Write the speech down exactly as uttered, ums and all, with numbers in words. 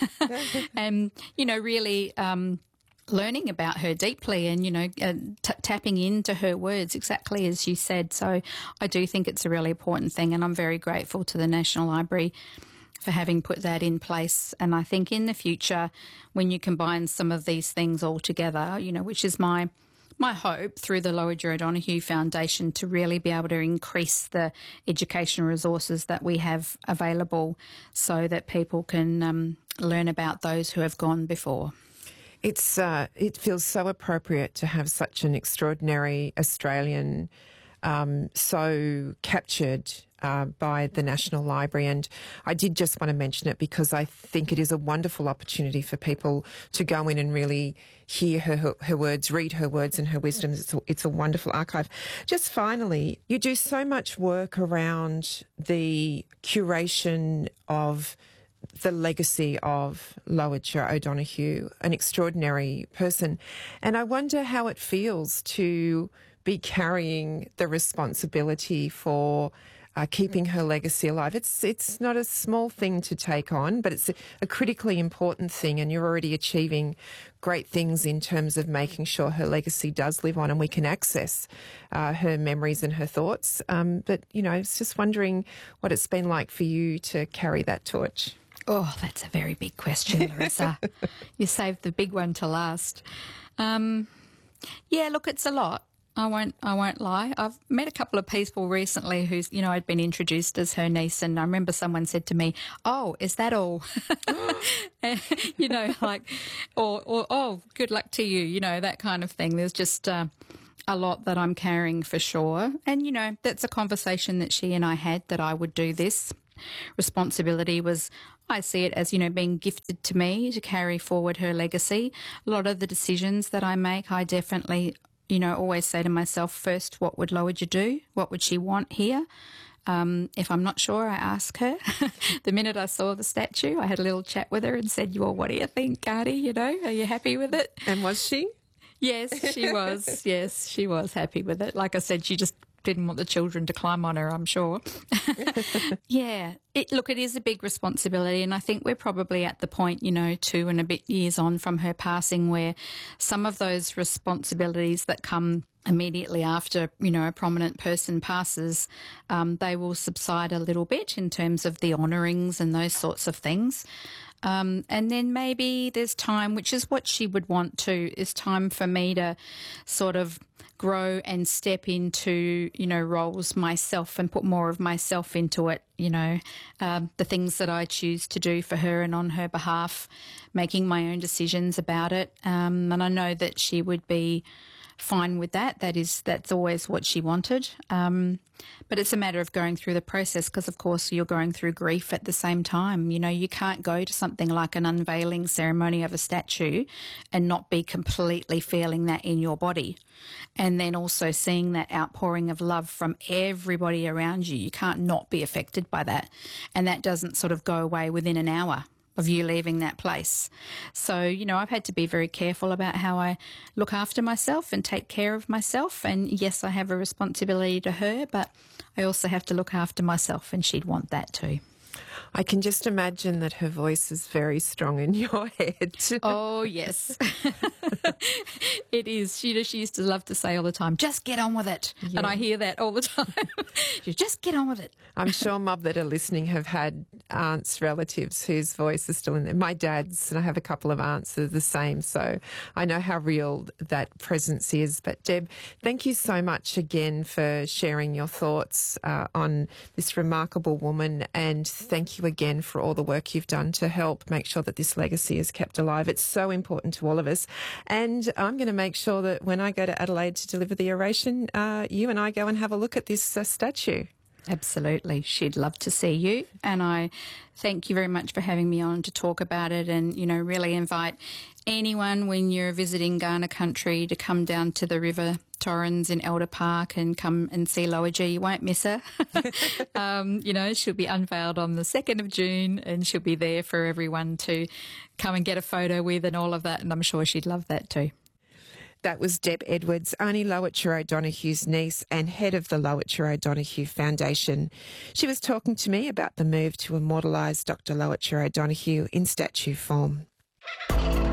and, you know, really um, learning about her deeply and, you know, uh, t- tapping into her words exactly as you said. So I do think it's a really important thing, and I'm very grateful to the National Library for having put that in place. And I think in the future, when you combine some of these things all together, you know, which is my my hope through the Lowiger O'Donoghue Foundation, to really be able to increase the education resources that we have available so that people can um, learn about those who have gone before. It's uh, it feels so appropriate to have such an extraordinary Australian um, so captured uh, by the National Library. And I did just want to mention it because I think it is a wonderful opportunity for people to go in and really hear her, her, her words, read her words and her wisdom. It's a, it's a wonderful archive. Just finally, you do so much work around the curation of the legacy of Lowiger O'Donoghue, an extraordinary person. And I wonder how it feels to be carrying the responsibility for uh, keeping her legacy alive. It's it's not a small thing to take on, but it's a, a critically important thing, and you're already achieving great things in terms of making sure her legacy does live on and we can access uh, her memories and her thoughts. Um, but, you know, I was just wondering what it's been like for you to carry that torch. Oh, that's a very big question, Larissa. You saved the big one to last. Um, yeah, look, it's a lot. I won't. I won't lie. I've met a couple of people recently who's, you know, I'd been introduced as her niece, and I remember someone said to me, "Oh, is that all?" You know, like, or, or oh, good luck to you. You know, that kind of thing. There's just uh, a lot that I'm carrying for sure, and you know, that's a conversation that she and I had, that I would do this. Responsibility was, I see it as, you know, being gifted to me to carry forward her legacy. A lot of the decisions that I make, I definitely, you know, always say to myself, first, what would Lowiger do? What would she want here? Um, if I'm not sure, I ask her. The minute I saw the statue, I had a little chat with her and said, well, what do you think, Artie? You know, are you happy with it? And was she? Yes, she was. Yes, she was happy with it. Like I said, she just didn't want the children to climb on her, I'm sure. Yeah. It, look, it is a big responsibility, and I think we're probably at the point, you know, two and a bit years on from her passing, where some of those responsibilities that come immediately after, you know, a prominent person passes, um, they will subside a little bit in terms of the honourings and those sorts of things. Um, and then maybe there's time, which is what she would want to, is time for me to sort of grow and step into, you know, roles myself and put more of myself into it, you know, um, the things that I choose to do for her and on her behalf, making my own decisions about it. Um, and I know that she would be fine with that. That is, that's always what she wanted. Um, but it's a matter of going through the process, because, of course, you're going through grief at the same time. You know, you can't go to something like an unveiling ceremony of a statue and not be completely feeling that in your body. And then also seeing that outpouring of love from everybody around you. You can't not be affected by that. And that doesn't sort of go away within an hour of you leaving that place. So, you know, I've had to be very careful about how I look after myself and take care of myself. And yes, I have a responsibility to her, but I also have to look after myself, and she'd want that too. I can just imagine that her voice is very strong in your head. Oh, yes. It is. She, she used to love to say all the time, just get on with it. Yeah. And I hear that all the time. Just get on with it. I'm sure mob that are listening have had aunts, relatives whose voice is still in there. My dad's, and I have a couple of aunts that are the same, so I know how real that presence is. But Deb, thank you so much again for sharing your thoughts uh, on this remarkable woman, and thank you again for all the work you've done to help make sure that this legacy is kept alive. It's so important to all of us. And I'm going to make sure that when I go to Adelaide to deliver the oration, uh, you and I go and have a look at this uh, statue. Absolutely. She'd love to see you. And I thank you very much for having me on to talk about it, and, you know, really invite anyone when you're visiting Kaurna country to come down to the River Torrens in Elder Park and come and see Lowiger. You won't miss her. um, you know, she'll be unveiled on the second of June, and she'll be there for everyone to come and get a photo with and all of that. And I'm sure she'd love that too. That was Deb Edwards, Arnie Lowitcher O'Donoghue's niece and head of the Lowitcher O'Donoghue Foundation. She was talking to me about the move to immortalise Doctor Lowitcher O'Donoghue in statue form.